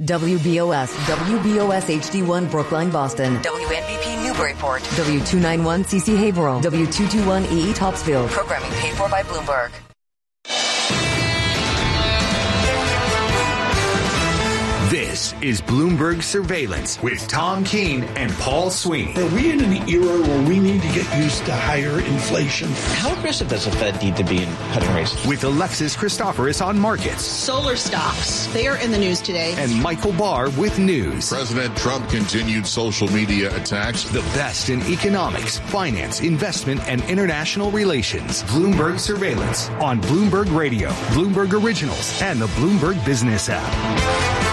WBOS HD1 Brookline, Boston. WNBP Newburyport. W291 CC Haverhill. W221 EE Topsfield. Programming paid for by Bloomberg. This is Bloomberg Surveillance with Tom Keene and Paul Sweeney. Are we in an era where we need to get used to higher inflation? How aggressive does the Fed need to be in cutting rates? With Alexis Christoforous on markets. Solar stocks. They are in the news today. And Michael Barr with news. President Trump continued social media attacks. The best in economics, finance, investment, and international relations. Bloomberg Surveillance on Bloomberg Radio, Bloomberg Originals, and the Bloomberg Business app.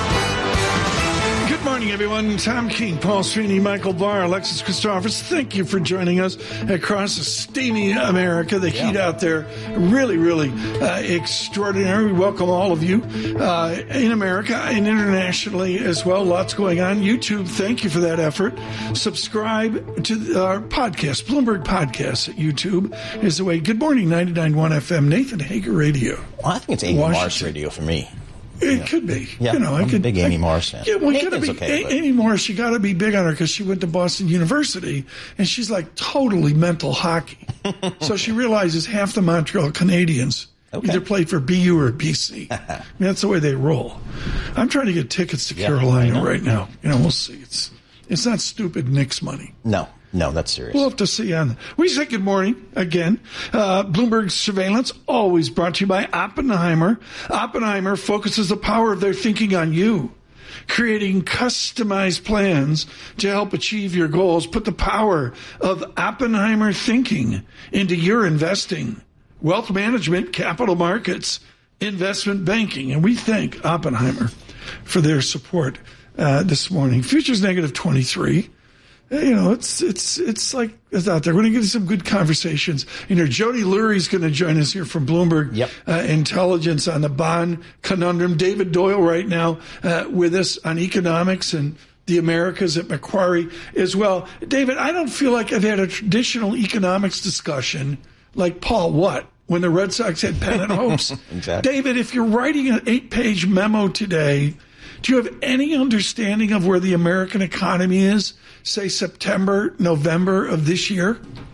Good morning, everyone. Tom Keene, Paul Sweeney, Michael Barr, Alexis Christoforous. Thank you for joining us across a steamy America. The heat out there, really, really extraordinary. We welcome all of you in America and internationally as well. Lots going on. YouTube, thank you for that effort. Subscribe to our podcast, Bloomberg Podcasts at YouTube is the way. Good morning, 99.1 FM, Nathan Hager Radio. Well, I think it's Amy Morris Radio for me. It could be. Yeah, I'm a big Amy Morris fan. Yeah, well, Amy Morris, you got to be big on her because she went to Boston University, and she's like totally mental hockey. So she realizes half the Montreal Canadiens either played for BU or BC. I mean, that's the way they roll. I'm trying to get tickets to Carolina right now. We'll see. It's not stupid Knicks money. No, that's serious. We'll have to see on that. We say good morning again. Bloomberg Surveillance, always brought to you by Oppenheimer. Oppenheimer focuses the power of their thinking on you, creating customized plans to help achieve your goals. Put the power of Oppenheimer thinking into your investing, wealth management, capital markets, investment banking. And we thank Oppenheimer for their support this morning. Futures negative 23. It's like it's out there. We're going to get some good conversations. Jody Lurie's going to join us here from Bloomberg Intelligence on the bond conundrum. David Doyle right now with us on economics and the Americas at Macquarie as well. David, I don't feel like I've had a traditional economics discussion like Paul when the Red Sox had pennant hopes. Exactly. David, if you're writing an 8-page memo today, do you have any understanding of where the American economy is, say September, November of this year?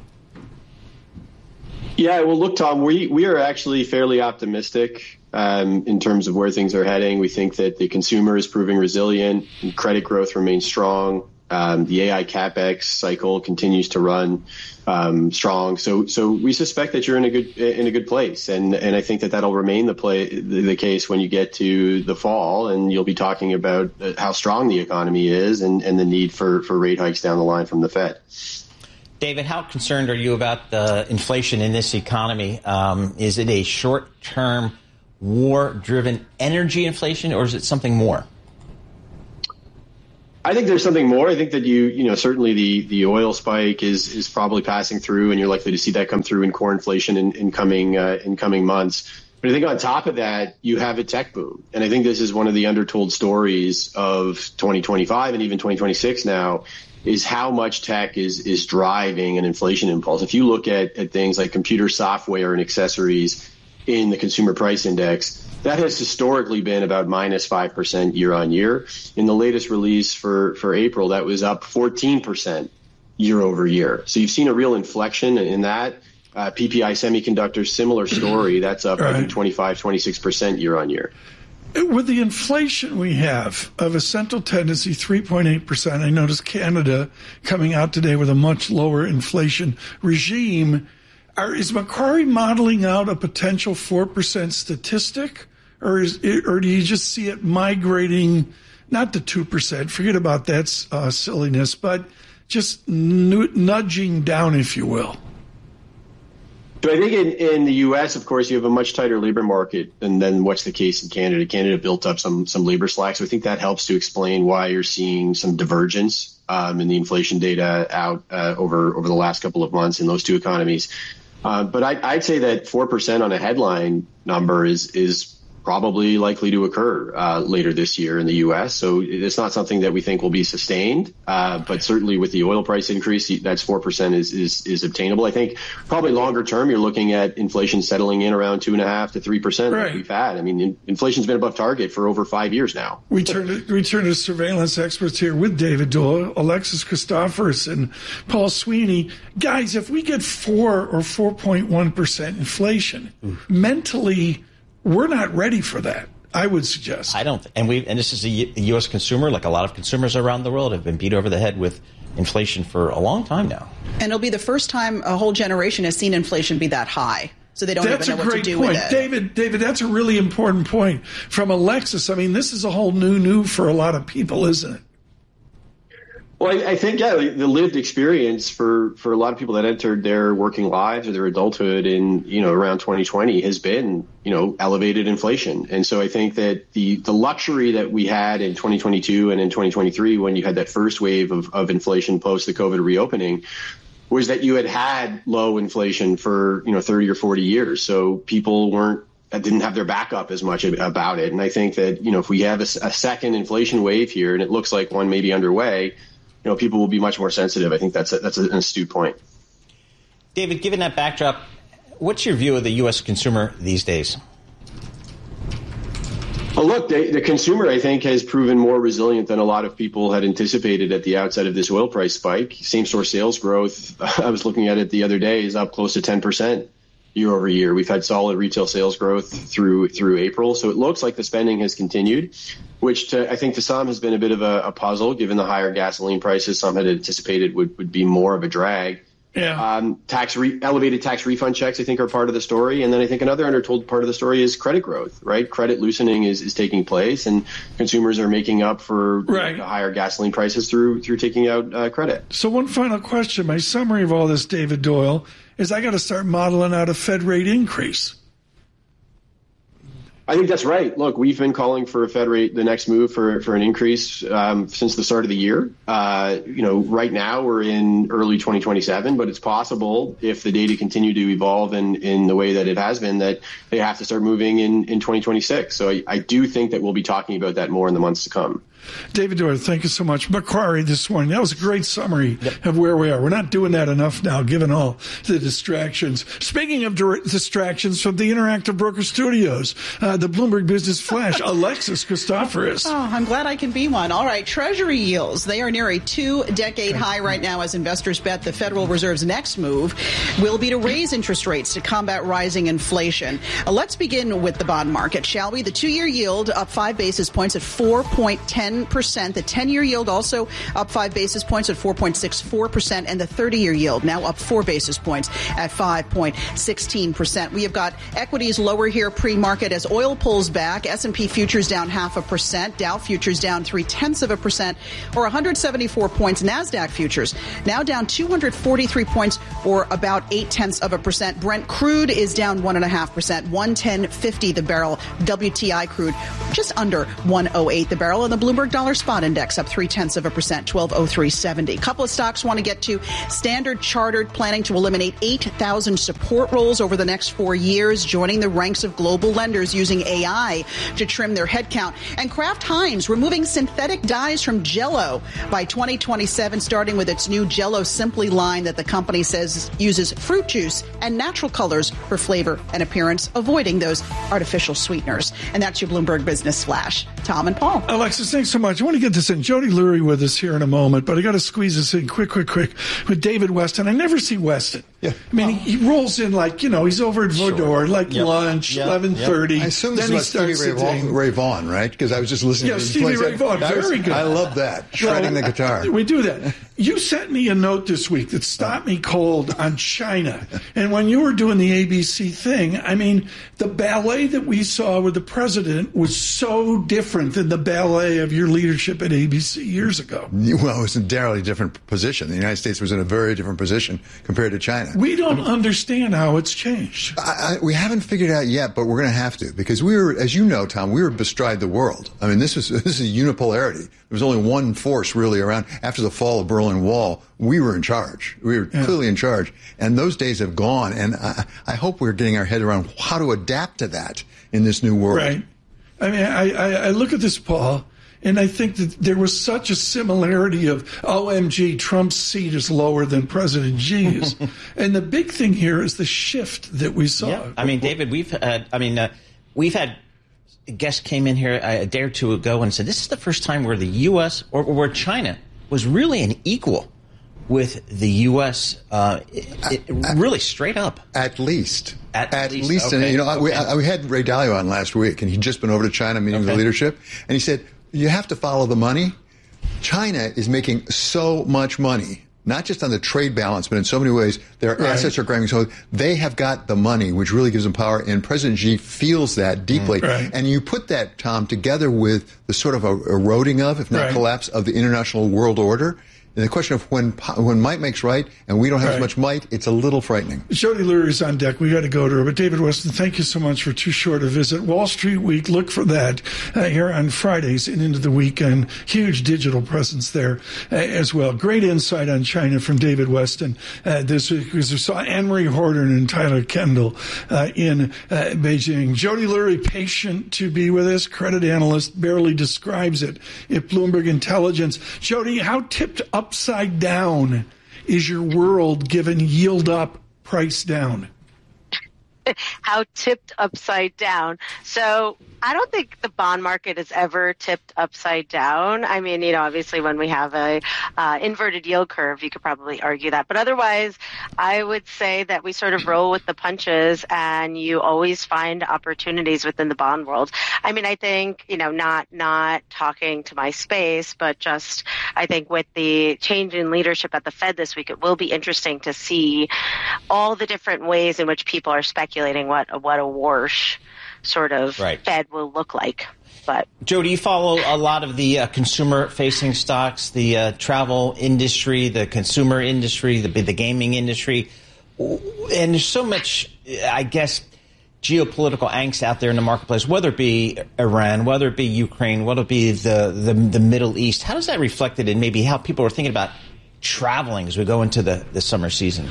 Yeah, well, look, Tom, we are actually fairly optimistic in terms of where things are heading. We think that the consumer is proving resilient, and credit growth remains strong. The AI CapEx cycle continues to run strong. So we suspect that you're in a good place, and I think that'll remain the case when you get to the fall, and you'll be talking about how strong the economy is and the need for rate hikes down the line from the Fed. David, how concerned are you about the inflation in this economy? Is it a short-term war-driven energy inflation, or is it something more? I think there's something more. I think that certainly the oil spike is probably passing through, and you're likely to see that come through in core inflation in coming months. But I think on top of that, you have a tech boom. And I think this is one of the undertold stories of 2025 and even 2026 now, is how much tech is driving an inflation impulse. If you look at things like computer software and accessories in the consumer price index, that has historically been about minus 5% year on year. In the latest release for April, that was up 14% year over year. So you've seen a real inflection in that. PPI Semiconductors, similar story. That's up, I think, 26% year on year. With the inflation we have of a central tendency, 3.8%, I noticed Canada coming out today with a much lower inflation regime. Is Macquarie modeling out a potential 4% statistic, or do you just see it migrating not to 2%? Forget about that silliness, but just nudging down, if you will. So I think in the U.S., of course, you have a much tighter labor market than what's the case in Canada. Canada built up some labor slack, so I think that helps to explain why you're seeing some divergence in the inflation data out over the last couple of months in those two economies. But I'd say that 4% on a headline number is probably likely to occur later this year in the U.S. So it's not something that we think will be sustained. But certainly with the oil price increase, that's 4% is obtainable. I think probably longer term, you're looking at inflation settling in around 2.5% to 3% right. that we've had. I mean, inflation's been above target for over 5 years now. We turn to surveillance experts here with David Doyle, Alexis Christoforous, and Paul Sweeney. Guys, if we get 4 or 4.1% inflation, mentally, we're not ready for that, I would suggest. I don't. And this is a U.S. consumer, like a lot of consumers around the world, have been beat over the head with inflation for a long time now. And it'll be the first time a whole generation has seen inflation be that high. So they don't even know what to do with it. David, that's a really important point from Alexis. I mean, this is a whole new for a lot of people, isn't it? Well, I think, the lived experience for a lot of people that entered their working lives or their adulthood in, around 2020 has been, elevated inflation. And so I think that the luxury that we had in 2022 and in 2023, when you had that first wave of inflation post the COVID reopening, was that you had low inflation for, 30 or 40 years. So people didn't have their back up as much about it. And I think that, if we have a second inflation wave here, and it looks like one may be underway, people will be much more sensitive. I think that's an astute point. David, given that backdrop, what's your view of the U.S. consumer these days? Well, look, the consumer, I think, has proven more resilient than a lot of people had anticipated at the outset of this oil price spike. Same-store sales growth, I was looking at it the other day, is up close to 10% year over year. We've had solid retail sales growth through April. So it looks like the spending has continued, which I think to some has been a bit of a puzzle, given the higher gasoline prices. Some had anticipated would be more of a drag. Yeah. Elevated tax refund checks, I think, are part of the story. And then I think another undertold part of the story is credit growth, right? Credit loosening is taking place, and consumers are making up for the higher gasoline prices through taking out credit. So one final question. My summary of all this, David Doyle, is I got to start modeling out a Fed rate increase. I think that's right. Look, we've been calling for a Fed rate, the next move for an increase since the start of the year. Right now we're in early 2027, but it's possible if the data continue to evolve in the way that it has been, that they have to start moving in 2026. So I do think that we'll be talking about that more in the months to come. David Doyle, thank you so much. Macquarie this morning. That was a great summary of where we are. We're not doing that enough now, given all the distractions. Speaking of distractions from the Interactive Broker Studios, the Bloomberg Business Flash, Alexis Christoforous. Oh, I'm glad I can be one. All right, Treasury yields. They are near a 2-decade high right now as investors bet the Federal Reserve's next move will be to raise interest rates to combat rising inflation. Let's begin with the bond market, shall we? The 2-year yield up 5 basis points at 4.10%. The 10-year yield also up 5 basis points at 4.64%, and the 30-year yield now up 4 basis points at 5.16%. We have got equities lower here pre-market as oil pulls back. S&P futures down 0.5%, Dow futures down 0.3%, or 174 points. NASDAQ futures now down 243 points, or about 0.8%. Brent crude is down 1.5%, 110.50 the barrel. WTI crude just under 108 the barrel, and the Bloomberg Dollar Spot Index up 0.3%, 1203.70. Couple of stocks want to get to. Standard Chartered planning to eliminate 8,000 support roles over the next 4 years, joining the ranks of global lenders using AI to trim their headcount. And Kraft Heinz removing synthetic dyes from Jell-O by 2027, starting with its new Jell-O Simply line that the company says uses fruit juice and natural colors for flavor and appearance, avoiding those artificial sweeteners. And that's your Bloomberg Business Flash. Tom and Paul. Alexis, thanks so much. I want to get this in. Jody Lurie with us here in a moment, but I got to squeeze this in quick with David Weston. I never see Weston. Yeah. I mean, he rolls in like, he's over at Vodor, lunch, 11:30. I assume then this is Stevie Ray Vaughan, right? Because I was just listening to him. Stevie Ray Vaughan, very good. I love that, shredding the guitar. We do that. You sent me a note this week that stopped me cold on China. And when you were doing the ABC thing, I mean, the ballet that we saw with the president was so different than the ballet of your leadership at ABC years ago. Well, it was an entirely different position. The United States was in a very different position compared to China. We don't understand how it's changed. We haven't figured it out yet, but we're going to have to, because we were, as you know, Tom, we were bestride the world. I mean, this is unipolarity. There was only one force really around. After the fall of Berlin Wall, we were in charge. We were clearly in charge. And those days have gone. And I hope we're getting our head around how to adapt to that in this new world. Right. I mean, I look at this, Paul, and I think that there was such a similarity of, OMG, Trump's seat is lower than President Xi's. And the big thing here is the shift that we saw. Yeah. I mean, David, we've had guests came in here a day or two ago and said this is the first time where the U.S. or where China was really an equal with the U.S. Really straight up. At least. At least. Okay. And, we had Ray Dalio on last week, and he'd just been over to China meeting with the leadership, and he said, you have to follow the money. China is making so much money, not just on the trade balance, but in so many ways, their assets are growing. So they have got the money, which really gives them power. And President Xi feels that deeply. Right. And you put that, Tom, together with the sort of eroding of, if not collapse, of the international world order. And the question of when might makes right, and we don't have as much might, it's a little frightening. Jody Lurie's on deck. We got to go to her. But David Westin, thank you so much for too short a visit. Wall Street Week, look for that here on Fridays and into the weekend. Huge digital presence there as well. Great insight on China from David Westin this week, because we saw Anne-Marie Horton and Tyler Kendall in Beijing. Jody Lurie, patient to be with us, credit analyst, barely describes it at Bloomberg Intelligence. Jody, how tipped upside down is your world given yield up, price down? How tipped upside down. So I don't think the bond market is ever tipped upside down. I mean, obviously when we have a inverted yield curve, you could probably argue that. But otherwise, I would say that we sort of roll with the punches, and you always find opportunities within the bond world. I mean, I think, not talking to my space, but just I think with the change in leadership at the Fed this week, it will be interesting to see all the different ways in which people are speculating what a Warsh sort of Fed will look like. But Jody, you follow a lot of the consumer-facing stocks, the travel industry, the consumer industry, the gaming industry, and there's so much, I guess, geopolitical angst out there in the marketplace, whether it be Iran, whether it be Ukraine, whether it be the Middle East. How does that reflected in maybe how people are thinking about traveling as we go into the summer season?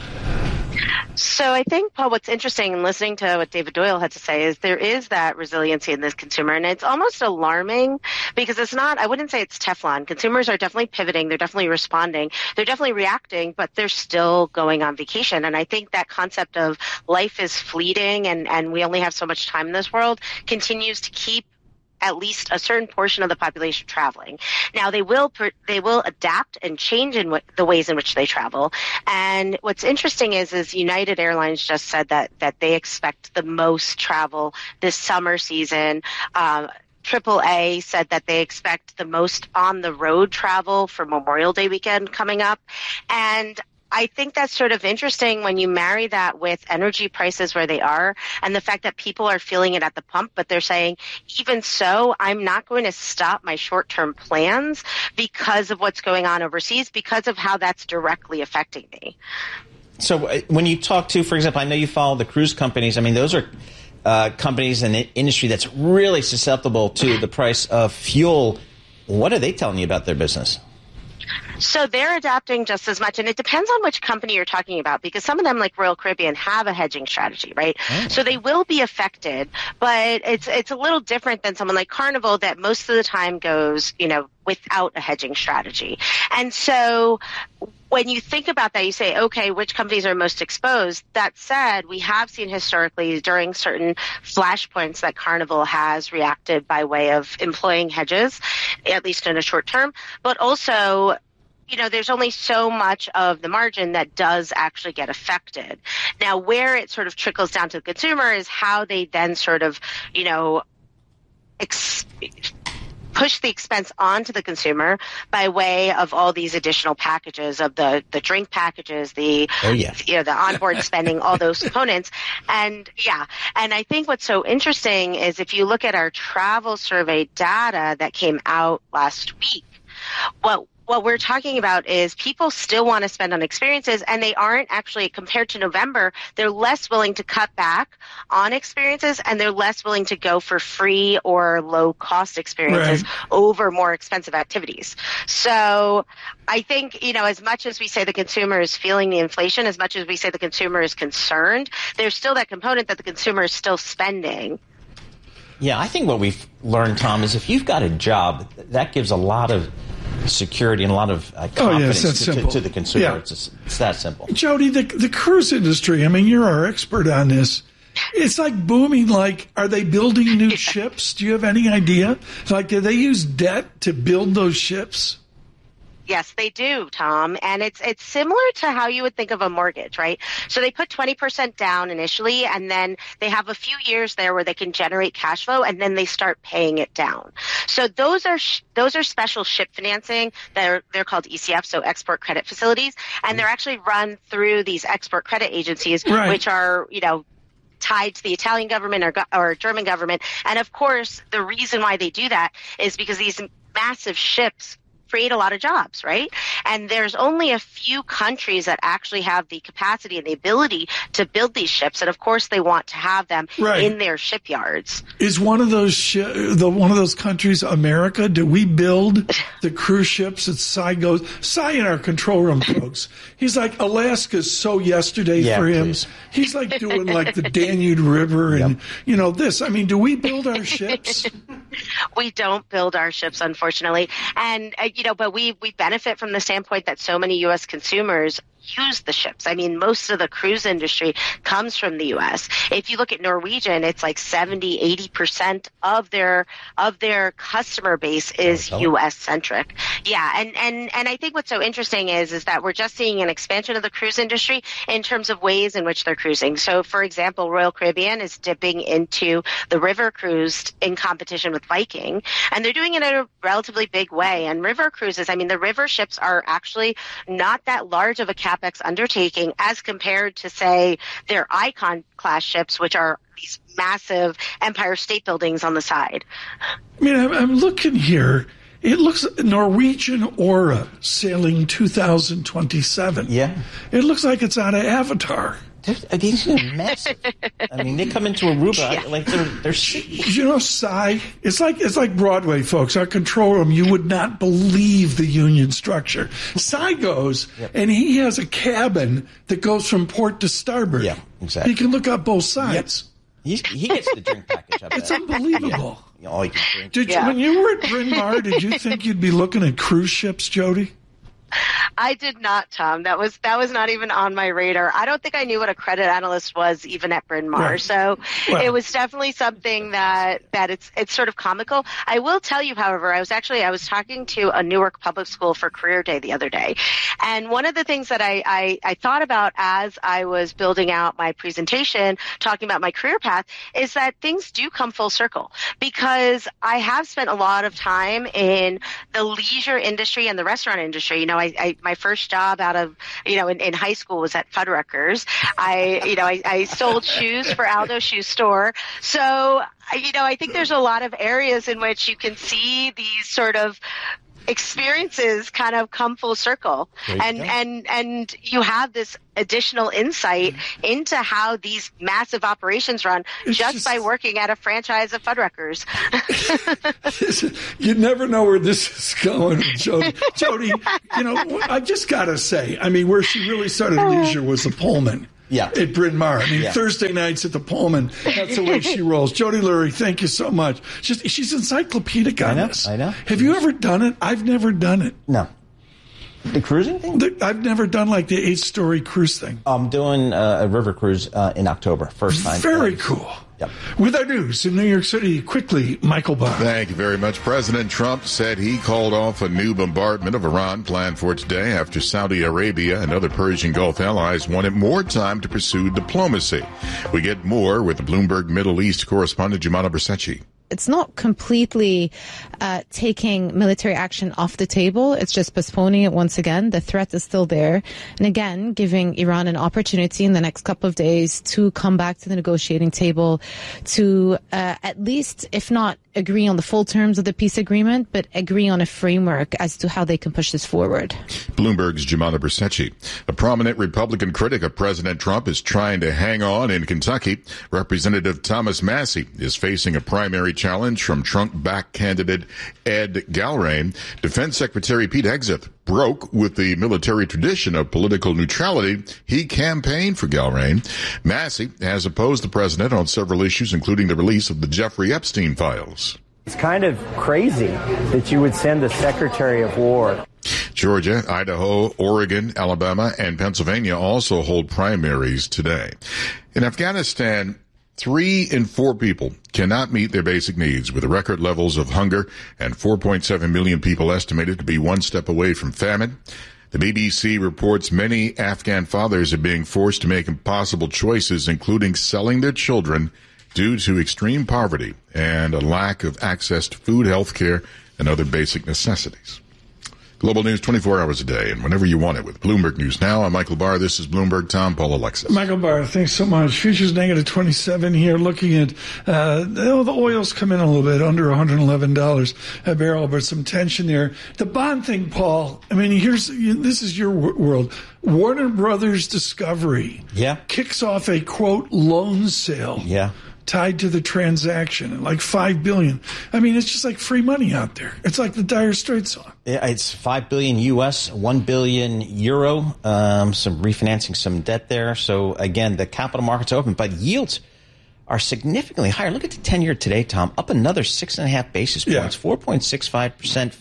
So I think, Paul, what's interesting in listening to what David Doyle had to say is there is that resiliency in this consumer, and it's almost alarming because it's not, I wouldn't say it's Teflon. Consumers are definitely pivoting. They're definitely responding. They're definitely reacting, but they're still going on vacation. And I think that concept of life is fleeting and we only have so much time in this world continues to keep at least a certain portion of the population traveling. Now, they will adapt and change in the ways in which they travel. And what's interesting is United Airlines just said that they expect the most travel this summer season. AAA said that they expect the most on-the-road travel for Memorial Day weekend coming up. And I think that's sort of interesting when you marry that with energy prices where they are and the fact that people are feeling it at the pump, but they're saying, even so, I'm not going to stop my short-term plans because of what's going on overseas, because of how that's directly affecting me. So when you talk to, for example, I know you follow the cruise companies. I mean, those are companies in the industry that's really susceptible to the price of fuel. What are they telling you about their business? So they're adapting just as much, and it depends on which company you're talking about, because some of them, like Royal Caribbean, have a hedging strategy, right? Oh. So they will be affected, but it's a little different than someone like Carnival that most of the time goes, without a hedging strategy. And so when you think about that, you say, okay, which companies are most exposed? That said, we have seen historically during certain flashpoints that Carnival has reacted by way of employing hedges, at least in a short term, but also there's only so much of the margin that does actually get affected. Now, where it sort of trickles down to the consumer is how they then sort of, push the expense onto the consumer by way of all these additional packages of the drink packages, the onboard spending, all those components. And I think what's so interesting is if you look at our travel survey data that came out last week, what we're talking about is people still want to spend on experiences, and they aren't actually, compared to November, they're less willing to cut back on experiences, and they're less willing to go for free or low-cost experiences over more expensive activities. So I think, as much as we say the consumer is feeling the inflation, as much as we say the consumer is concerned, there's still that component that the consumer is still spending. Yeah, I think what we've learned, Tom, is if you've got a job, that gives a lot of security and a lot of confidence to the consumer. Yeah. It's that simple. Jody, the cruise industry, I mean, you're our expert on this. It's like booming. Like, are they building new ships? Do you have any idea? Like, do they use debt to build those ships? Yes, they do, Tom. And it's similar to how you would think of a mortgage, right? So they put 20% down initially, and then they have a few years there where they can generate cash flow, and then they start paying it down. So those are special ship financing. They're called ECF, so export credit facilities, and they're actually run through these export credit agencies, right, which are, tied to the Italian government or German government. And of course, the reason why they do that is because these massive ships create a lot of jobs, right? And there's only a few countries that actually have the capacity and the ability to build these ships, and of course they want to have them in their shipyards. Is one of those countries America? Do we build the cruise ships that Cy goes? Cy in our control room, folks. He's like, Alaska's so yesterday for him. Please. He's like doing like the Danube River and this. I mean, do we build our ships? We don't build our ships, unfortunately, and but we benefit from the standpoint that so many U.S. consumers use the ships. I mean, most of the cruise industry comes from the U.S. If you look at Norwegian, it's like 70-80% of their customer base is U.S. centric. Yeah, and I think what's so interesting is that we're just seeing an expansion of the cruise industry in terms of ways in which they're cruising. So, for example, Royal Caribbean is dipping into the river cruise in competition with Viking, and they're doing it in a relatively big way. And river cruises, I mean, the river ships are actually not that large of a CapEx undertaking as compared to, say, their Icon class ships, which are these massive Empire State Buildings on the side. I mean, I'm looking here. It looks Norwegian Aura sailing 2027. Yeah. It looks like it's out of Avatar. These are massive. I mean, they come into Aruba like they're Cy, it's like Broadway, folks. Our control room, you would not believe the union structure. Cy goes, and he has a cabin that goes from port to starboard. Yeah, exactly. He can look up both sides. Yep. He gets the drink package. It's unbelievable. Yeah. All you can drink. When you were at Bryn Mawr, did you think you'd be looking at cruise ships, Jody? I did not, Tom. That was not even on my radar. I don't think I knew what a credit analyst was even at Bryn Mawr. Right. So it was definitely something that it's sort of comical. I will tell you, however, I was talking to a Newark public school for Career Day the other day. And one of the things that I thought about as I was building out my presentation, talking about my career path, is that things do come full circle, because I have spent a lot of time in the leisure industry and the restaurant industry. My first job out of, in high school was at Fuddruckers. I sold shoes for Aldo Shoe Store. So, I think there's a lot of areas in which you can see these sort of experiences kind of come full circle, and you have this additional insight into how these massive operations run just by working at a franchise of Fuddruckers. You never know where this is going, Jody. Jody, I just gotta say, I mean, where she really started leisure was the Pullman. Yeah. At Bryn Mawr. I mean, Thursday nights at the Pullman. That's the way she rolls. Jody Lurie, thank you so much. She's encyclopedic on this. I know. Have you ever done it? I've never done it. No. The cruising thing? I've never done like the 8-story cruise thing. I'm doing a river cruise in October. First time. Very cool. Yep. With our news in New York City, quickly, Michael Barr. Thank you very much. President Trump said he called off a new bombardment of Iran planned for today after Saudi Arabia and other Persian Gulf allies wanted more time to pursue diplomacy. We get more with the Bloomberg Middle East correspondent Jumana Brzezinski. It's not completely taking military action off the table. It's just postponing it once again. The threat is still there. And again, giving Iran an opportunity in the next couple of days to come back to the negotiating table to at least, if not agree on the full terms of the peace agreement, but agree on a framework as to how they can push this forward. Bloomberg's Jumana Brzezinski. A prominent Republican critic of President Trump is trying to hang on in Kentucky. Representative Thomas Massie is facing a primary challenge from Trump-backed candidate Ed Galbraith. Defense Secretary Pete Hegseth broke with the military tradition of political neutrality, he campaigned for Gilrain. Massey has opposed the president on several issues, including the release of the Jeffrey Epstein files. It's kind of crazy that you would send the Secretary of War. Georgia, Idaho, Oregon, Alabama, and Pennsylvania also hold primaries today. In Afghanistan, 3 in 4 people cannot meet their basic needs, with record levels of hunger and 4.7 million people estimated to be one step away from famine. The BBC reports many Afghan fathers are being forced to make impossible choices, including selling their children due to extreme poverty and a lack of access to food, health care, and other basic necessities. Global news 24 hours a day and whenever you want it with Bloomberg News Now. I'm Michael Barr. This is Bloomberg. Tom, Paul, Alexis. Michael Barr, thanks so much. Futures negative 27 here. Looking at the oil's come in a little bit under $111 a barrel, but some tension there. The bond thing, Paul. I mean, this is your world. Warner Brothers Discovery kicks off a quote loan sale. Tied to the transaction, like $5 billion. I mean, it's just like free money out there. It's like the Dire Straits song. Yeah, it's $5 billion US, 1 billion euro. Some refinancing some debt there. So again, the capital markets are open, but yields are significantly higher. Look at the 10-year today, Tom, up another 6.5 basis points, 4.65%,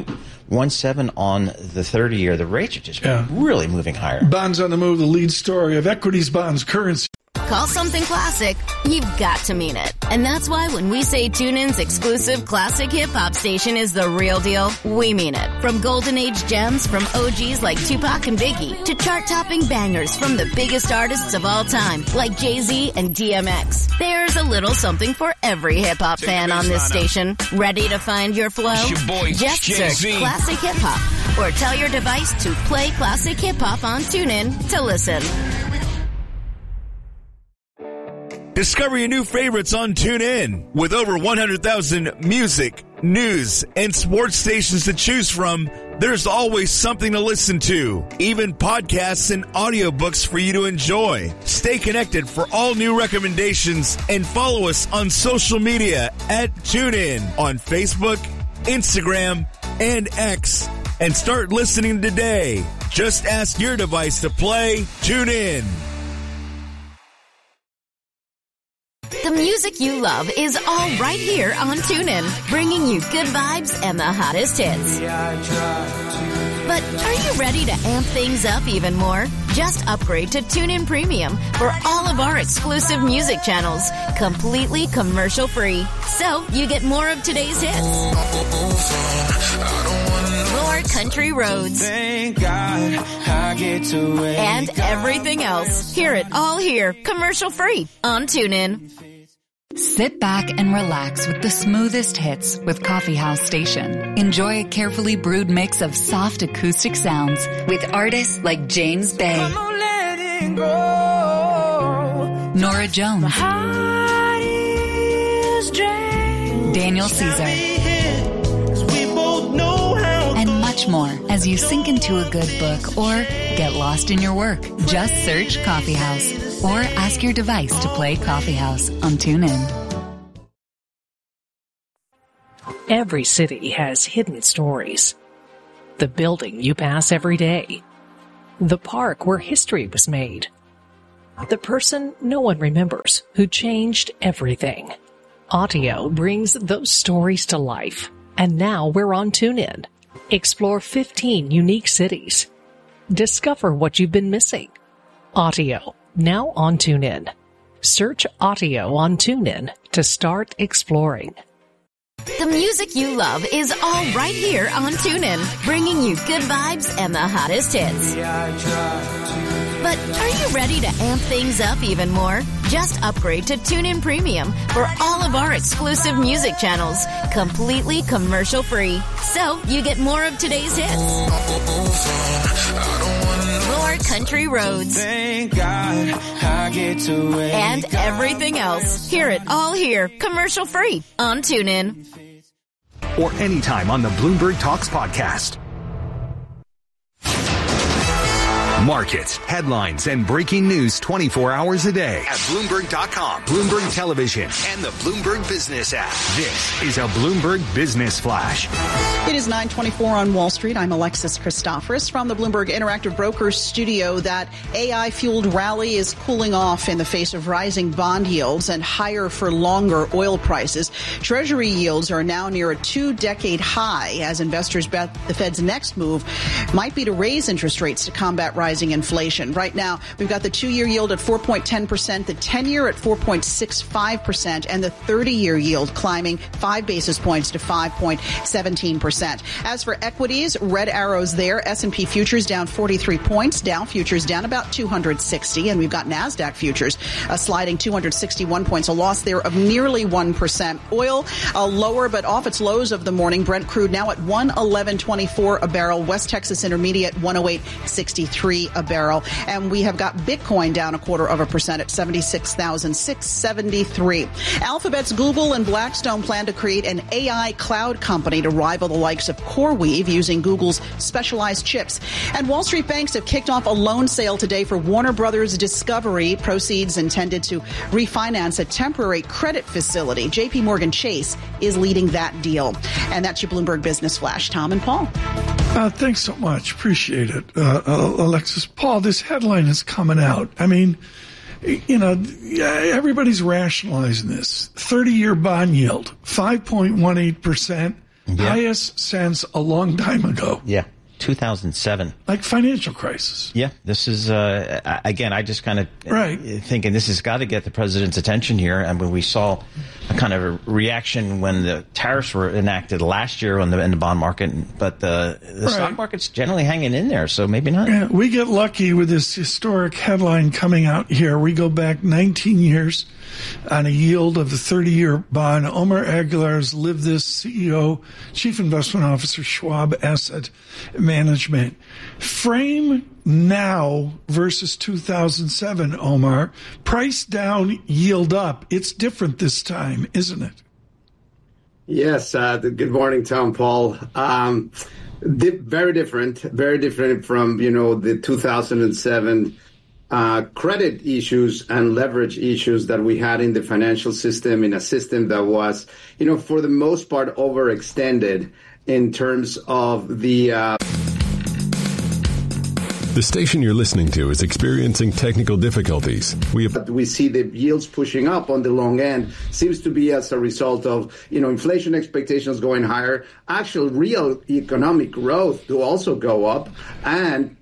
5.17 on the 30-year. The rates are just really moving higher. Bonds on the move, the lead story of equities, bonds, currency. Call something classic, you've got to mean it. And that's why when we say TuneIn's exclusive classic hip-hop station is the real deal, we mean it. From golden age gems from OGs like Tupac and Biggie to chart-topping bangers from the biggest artists of all time like Jay-Z and DMX. There's a little something for every hip-hop fan on this station. Ready to find your flow? Just search Classic Hip-Hop or tell your device to play Classic Hip-Hop on TuneIn to listen. Discover your new favorites on TuneIn. With over 100,000 music, news, and sports stations to choose from, there's always something to listen to. Even podcasts and audiobooks for you to enjoy. Stay connected for all new recommendations and follow us on social media at TuneIn on Facebook, Instagram, and X. And start listening today. Just ask your device to play TuneIn. The music you love is all right here on TuneIn, bringing you good vibes and the hottest hits. But are you ready to amp things up even more? Just upgrade to TuneIn Premium for all of our exclusive music channels, completely commercial-free. So you get more of today's hits. More country roads. Thank God I get to and everything else. Hear it all here, commercial-free on TuneIn. Sit back and relax with the smoothest hits with Coffee House Station. Enjoy a carefully brewed mix of soft acoustic sounds with artists like James Bay, Nora Jones, Daniel Caesar, and much more as you sink into a good book or get lost in your work. Just search Coffee House or ask your device to play Coffee House on TuneIn. Every city has hidden stories. The building you pass every day. The park where history was made. The person no one remembers who changed everything. Audio brings those stories to life. And now we're on TuneIn. Explore 15 unique cities. Discover what you've been missing. Audio, now on TuneIn. Search Audio on TuneIn to start exploring. The music you love is all right here on TuneIn, bringing you good vibes and the hottest hits. But are you ready to amp things up even more? Just upgrade to TuneIn Premium for all of our exclusive music channels, completely commercial-free. So you get more of today's hits. More country roads. Thank God I get to and everything else. Hear it all here, commercial-free on TuneIn. Or anytime on the Bloomberg Talks podcast. Markets, headlines, and breaking news 24 hours a day at Bloomberg.com, Bloomberg Television, and the Bloomberg Business app. This is a Bloomberg Business Flash. It is 9:24 on Wall Street. I'm Alexis Christoforous from the Bloomberg Interactive Brokers studio. That AI-fueled rally is cooling off in the face of rising bond yields and higher for longer oil prices. Treasury yields are now near a 2-decade high as investors bet the Fed's next move might be to raise interest rates to combat rising inflation. Right now, we've got the 2-year yield at 4.10%, the 10-year at 4.65%, and the 30-year yield climbing 5 basis points to 5.17%. As for equities, red arrows there. S&P futures down 43 points. Dow futures down about 260. And we've got NASDAQ futures sliding 261 points, a loss there of nearly 1%. Oil lower but off its lows of the morning. Brent crude now at $111.24 a barrel. West Texas Intermediate 108.63 a barrel. And we have got Bitcoin down 0.25% at 76,673. Alphabet's Google and Blackstone plan to create an AI cloud company to rival the likes of CoreWeave using Google's specialized chips. And Wall Street banks have kicked off a loan sale today for Warner Brothers Discovery. Proceeds intended to refinance a temporary credit facility. JP Morgan Chase is leading that deal. And that's your Bloomberg Business Flash. Tom and Paul. Thanks so much. Appreciate it, Alexis. Paul, this headline is coming out. I mean, you know, everybody's rationalizing this. 30-year bond yield, 5.18%. Yeah. Highest since a long time ago. Yeah, 2007. Like financial crisis. Yeah, this is, again, I just kind of thinking this has got to get the president's attention here. And when we saw a kind of a reaction when the tariffs were enacted last year in the bond market, but the stock market's generally hanging in there, so maybe not. Yeah, we get lucky with this historic headline coming out here. We go back 19 years on a yield of the 30-year bond. Omar Aguilar has lived this, CEO, Chief Investment Officer, Schwab Asset Management. Frame now versus 2007, Omar. Price down, yield up. It's different this time, isn't it? Yes. Good morning, Tom, Paul. Very different from, the 2007 credit issues and leverage issues that we had in the financial system, in a system that was, for the most part, overextended in terms of the... The station you're listening to is experiencing technical difficulties. We see the yields pushing up on the long end seems to be as a result of, inflation expectations going higher, actual real economic growth to also go up, and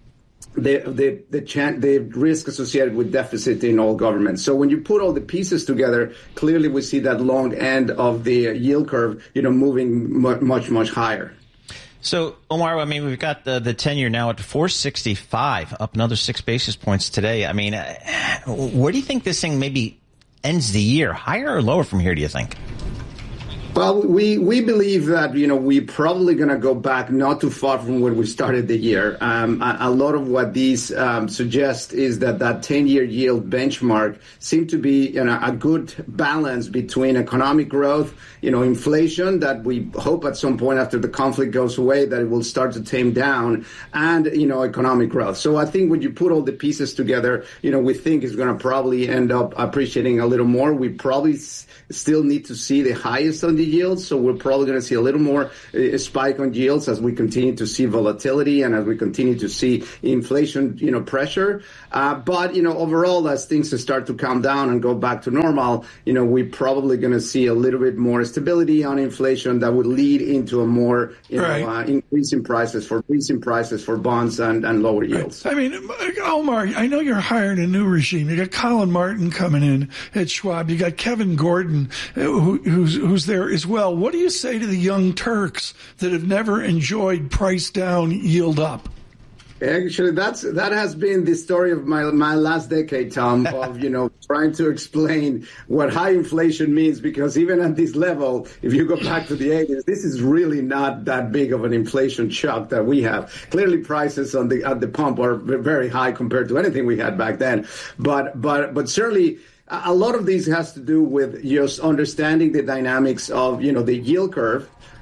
the risk associated with deficit in all governments. So when you put all the pieces together, clearly we see that long end of the yield curve, moving much, much higher. So, Omar, I mean, we've got the 10-year now at 465, up another 6 basis points today. I mean, where do you think this thing maybe ends the year? Higher or lower from here, do you think? Well, we believe that, we're probably going to go back not too far from where we started the year. A lot of what these suggest is that 10-year yield benchmark seemed to be a good balance between economic growth, inflation that we hope at some point after the conflict goes away that it will start to tame down, and, economic growth. So I think when you put all the pieces together, we think it's going to probably end up appreciating a little more. We probably still need to see the highest on the yields, so we're probably going to see a little more spike on yields as we continue to see volatility and as we continue to see inflation, pressure. But overall, as things start to calm down and go back to normal, we're probably going to see a little bit more stability on inflation that would lead into a more increase in prices for bonds and lower yields. I mean, Omar, I know you're hiring a new regime. You got Colin Martin coming in at Schwab. You got Kevin Gordon, who's there as well. What do you say to the young Turks that have never enjoyed price down, yield up? Actually, that has been the story of my last decade, Tom, of, trying to explain what high inflation means, because even at this level, if you go back to the 80s, this is really not that big of an inflation shock that we have. Clearly, prices at the pump are very high compared to anything we had back then. But certainly, a lot of these has to do with just understanding the dynamics of, the yield curve,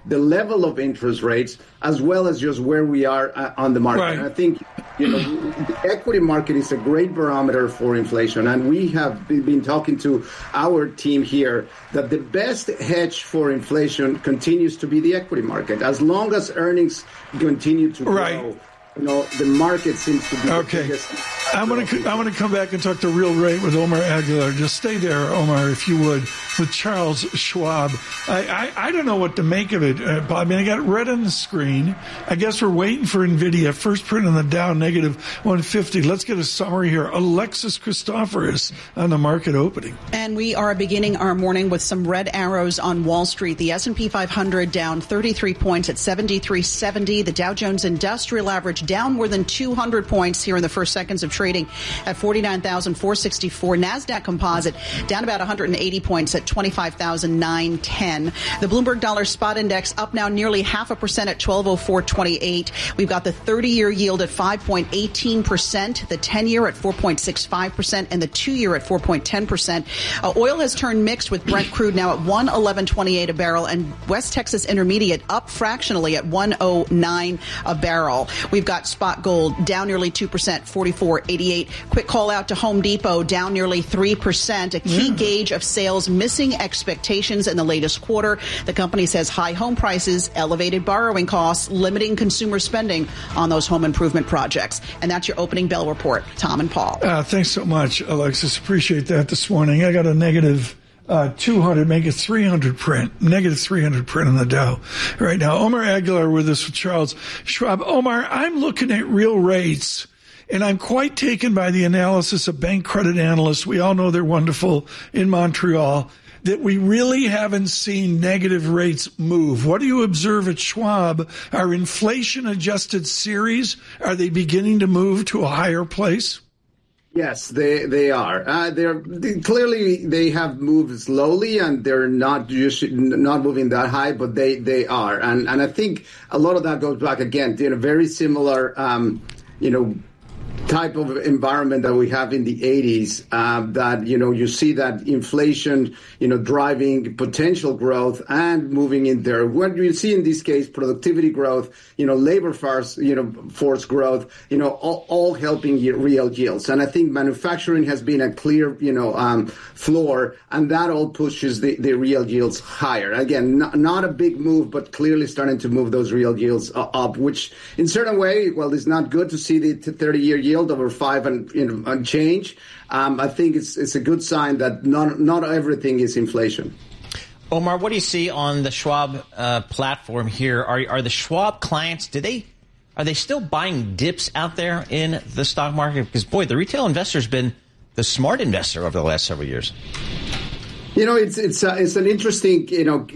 the level of interest rates, as well as just where we are on the market. Right. And I think, the equity market is a great barometer for inflation. And we have been talking to our team here that the best hedge for inflation continues to be the equity market. As long as earnings continue to grow, the market seems to be the biggest. I'm going to come back and talk to Real Rate with Omar Aguilar. Just stay there, Omar, if you would, with Charles Schwab. I don't know what to make of it, Bob. I mean, I got red on the screen. I guess we're waiting for NVIDIA. First print on the Dow, negative 150. Let's get a summary here. Alexis Christoforous on the market opening. And we are beginning our morning with some red arrows on Wall Street. The S&P 500 down 33 points at 73.70. The Dow Jones Industrial Average down more than 200 points here in the first seconds of trading at 49,464. NASDAQ Composite down about 180 points at 25,910. The Bloomberg Dollar Spot Index up now nearly 0.5% at 1204.28. We've got the 30-year yield at 5.18%, the 10-year at 4.65%, and the 2-year at 4.10%. Oil has turned mixed with Brent crude now at 111.28 a barrel, and West Texas Intermediate up fractionally at 109 a barrel. We've got spot gold down nearly 2%, 44.88. Quick call out to Home Depot down nearly 3%, a key gauge of sales missing expectations in the latest quarter. The company says high home prices, elevated borrowing costs, limiting consumer spending on those home improvement projects. And that's your opening bell report. Tom and Paul. Thanks so much, Alexis. Appreciate that this morning. I got a negative 200, make it 300 print, negative 300 print on the Dow right now. Omar Aguilar with us with Charles Schwab. Omar, I'm looking at real rates, and I'm quite taken by the analysis of bank credit analysts. We all know they're wonderful in Montreal, that we really haven't seen negative rates move. What do you observe at Schwab? Are inflation-adjusted series, are they beginning to move to a higher place? Yes, they are. Clearly they have moved slowly, and they're not moving that high, but they are. And I think a lot of that goes back again to a very similar type of environment that we have in the 80s, that, you see that inflation, driving potential growth and moving in there. What you see in this case, productivity growth, labor force growth, all helping real yields. And I think manufacturing has been a clear, floor, and that all pushes the real yields higher. Again, not a big move, but clearly starting to move those real yields up, which in certain way, well, it's not good to see the 30-year yield over 5 and change. I think it's a good sign that not everything is inflation. Omar, what do you see on the Schwab platform here? Are the Schwab clients, are they still buying dips out there in the stock market? Because, boy, the retail investor's been the smart investor over the last several years. It's an interesting,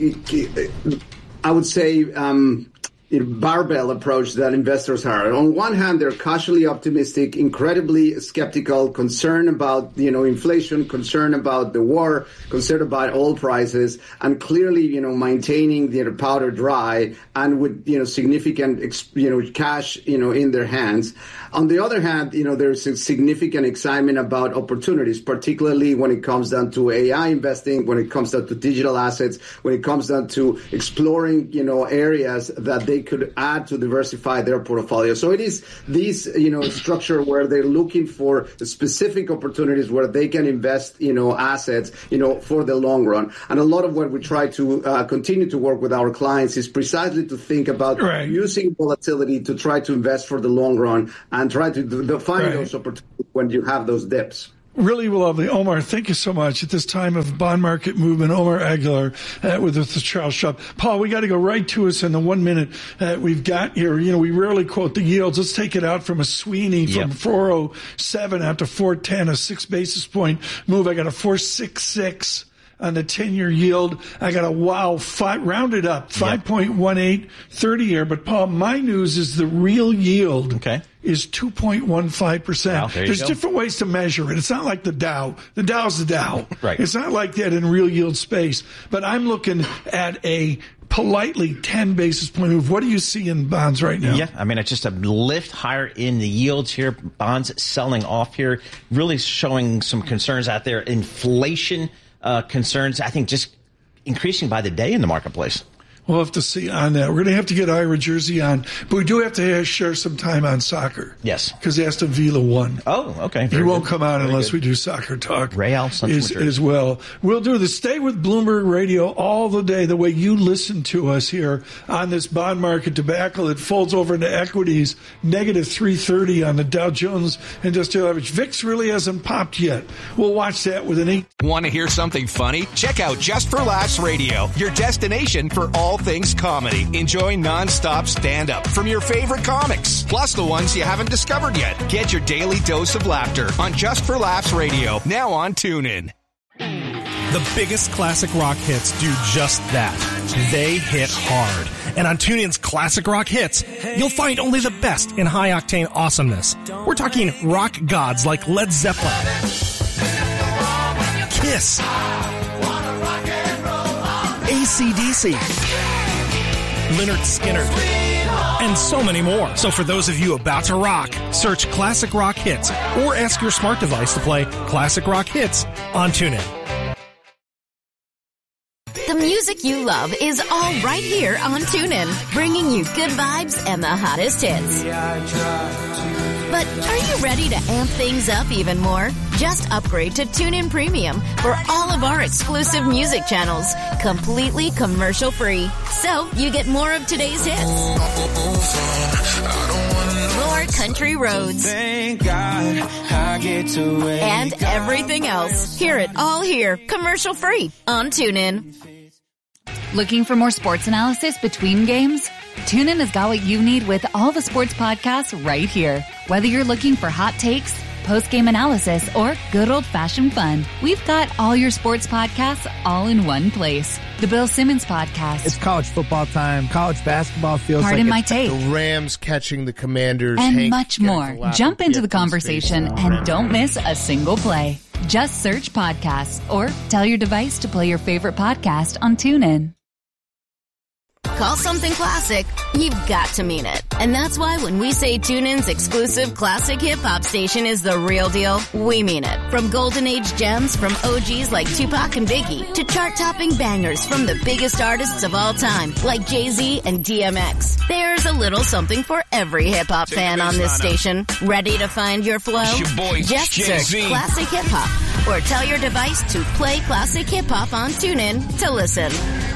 I would say, barbell approach that investors are. On one hand, they're cautiously optimistic, incredibly skeptical, concerned about, inflation, concerned about the war, concerned about oil prices, and clearly, maintaining their powder dry and with, significant, cash, in their hands. On the other hand, there's a significant excitement about opportunities, particularly when it comes down to AI investing, when it comes down to digital assets, when it comes down to exploring, areas that they could add to diversify their portfolio. So it is this, structure where they're looking for specific opportunities where they can invest, assets, for the long run. And a lot of what we try to continue to work with our clients is precisely to think about using volatility to try to invest for the long run and try to find those opportunities when you have those dips. Really lovely. Omar, thank you so much. At this time of bond market movement, Omar Aguilar with us, Charles Schwab. Paul, we got to go right to us in the 1 minute we've got here. We rarely quote the yields. Let's take it out from a Sweeney from 407 out to 410, a 6 basis point move. I got a 466 on the 10-year yield. I got a rounded up, 5.18, 30-year. But, Paul, my news is the real yield is 2.15%. Wow, There's different ways to measure it. It's not like the Dow. The Dow's the Dow. Right. It's not like that in real yield space. But I'm looking at a politely 10 basis point move. What do you see in bonds right now? Yeah, I mean, it's just a lift higher in the yields here. Bonds selling off here, really showing some concerns out there. Inflation concerns, I think, just increasing by the day in the marketplace. We'll have to see on that. We're going to have to get Ira Jersey on, but we do have to share some time on soccer. Yes. Because Aston Villa won. Oh, okay. He won't come on unless we do soccer talk as well. We'll do the Stay with Bloomberg Radio all the day, the way you listen to us here on this bond market debacle. It folds over into equities, negative 330 on the Dow Jones Industrial Average. VIX really hasn't popped yet. We'll watch that with an 8. Want to hear something funny? Check out Just for Laughs Radio, your destination for all things comedy. Enjoy non-stop stand-up from your favorite comics, plus the ones you haven't discovered yet. Get your daily dose of laughter on Just for Laughs Radio, now on TuneIn. The biggest classic rock hits do just that. They hit hard. And on TuneIn's Classic Rock Hits, you'll find only the best in high-octane awesomeness. We're talking rock gods like Led Zeppelin, Kiss, AC/DC, Lynyrd Skynyrd, and so many more. So for those of you about to rock, search Classic Rock Hits or ask your smart device to play Classic Rock Hits on TuneIn. The music you love is all right here on TuneIn, bringing you good vibes and the hottest hits. But are you ready to amp things up even more? Just upgrade to TuneIn Premium for all of our exclusive music channels, completely commercial-free. So you get more of today's hits, more country roads, and everything else. Hear it all here, commercial-free on TuneIn. Looking for more sports analysis between games? TuneIn has got what you need with all the sports podcasts right here. Whether you're looking for hot takes, post-game analysis, or good old-fashioned fun, we've got all your sports podcasts all in one place. The Bill Simmons Podcast. It's college football time. College basketball feels Pardon my take. The Rams catching the Commanders. And much more. Jump into the conversation and don't miss a single play. Just search podcasts or tell your device to play your favorite podcast on TuneIn. Call something classic, you've got to mean it. And that's why when we say TuneIn's exclusive classic hip-hop station is the real deal, we mean it. From golden age gems from OGs like Tupac and Biggie to chart-topping bangers from the biggest artists of all time like Jay-Z and DMX. There's a little something for every hip-hop fan on this station. Ready to find your flow? Just search classic hip-hop or tell your device to play classic hip-hop on TuneIn to listen.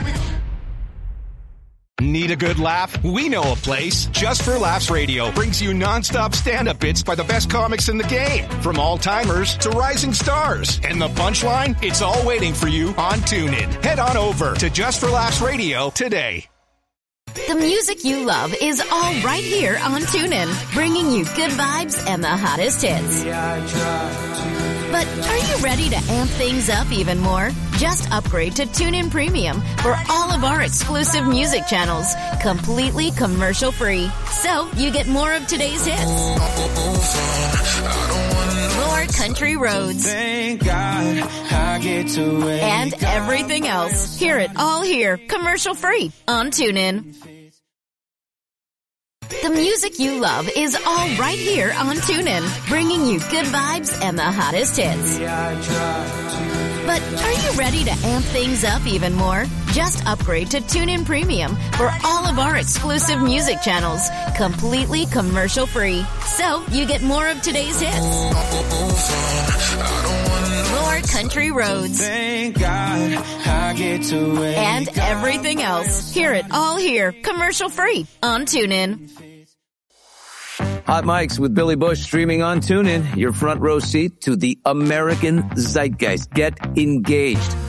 Need a good laugh? We know a place. Just for Laughs Radio brings you non-stop stand-up bits by the best comics in the game, from all-timers to rising stars. And the punchline? It's all waiting for you on TuneIn. Head on over to Just for Laughs Radio today. The music you love is all right here on TuneIn, bringing you good vibes and the hottest hits. But are you ready to amp things up even more? Just upgrade to TuneIn Premium for all of our exclusive music channels, completely commercial-free. So you get more of today's hits, more country roads, and everything else. Hear it all here, commercial-free on TuneIn. The music you love is all right here on TuneIn, bringing you good vibes and the hottest hits. But are you ready to amp things up even more? Just upgrade to TuneIn Premium for all of our exclusive music channels, completely commercial-free. So you get more of today's hits, more country roads, and everything else. Hear it all here, commercial-free on TuneIn. Hot Mics with Billy Bush streaming on TuneIn. Your front row seat to the American zeitgeist. Get engaged.